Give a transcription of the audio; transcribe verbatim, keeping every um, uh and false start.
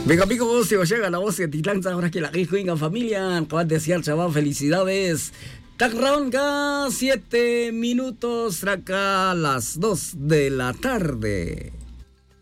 Venga, amigos, se llega la voz de Titlán, ahora que la que venga familia, acaban de decir, chaval, felicidades. Tacronca, siete minutos, acá a las dos de la tarde.